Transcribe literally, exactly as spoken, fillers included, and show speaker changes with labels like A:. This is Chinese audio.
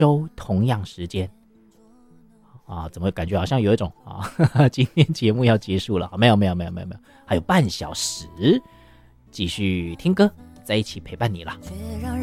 A: 周同样时间啊，怎么感觉好像有一种啊，呵呵今天节目要结束了？没有没有没有没有没有，还有半小时，继续听歌，在一起陪伴你啦。